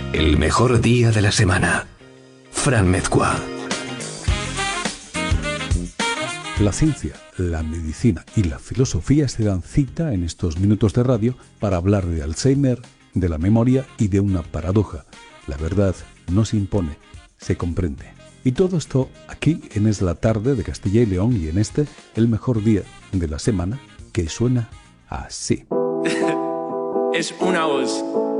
El mejor día de la semana. Fran Mezcua. La ciencia, la medicina y la filosofía se dan cita en estos minutos de radio para hablar de Alzheimer, de la memoria y de una paradoja. La verdad no se impone, se comprende. Y todo esto aquí en Es la Tarde de Castilla y León y en este, el mejor día de la semana, que suena así. Es una voz.